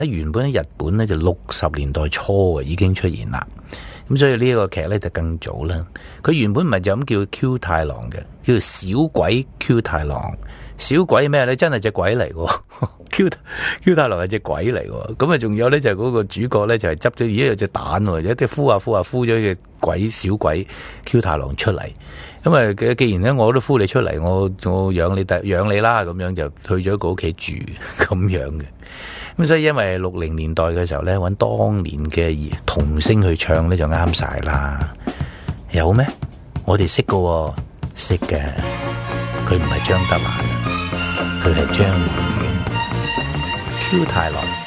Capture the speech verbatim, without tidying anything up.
原本喺日本咧就六十年代初啊已經出現啦，咁所以呢個劇咧就更早啦。佢原本唔係就咁叫 Q 太郎嘅，叫做小鬼 Q 太郎。小鬼咩咧？真係隻鬼嚟喎！Q Q 太郎係隻鬼嚟喎。咁啊，仲有咧就係嗰個主角咧就係執咗而家有隻蛋喎，有啲孵下孵下孵咗隻鬼小鬼 Q 太郎出嚟。咁啊，既然咧我都孵你出嚟，我我養你養你啦，咁樣就去咗個屋企住咁樣嘅。咁所以因為六零年代嘅時候咧，揾當年嘅童星去唱咧就啱晒啦。有咩？我哋識㗎，識嘅。佢唔係張德蘭，佢係張曼玉。Q 太郎。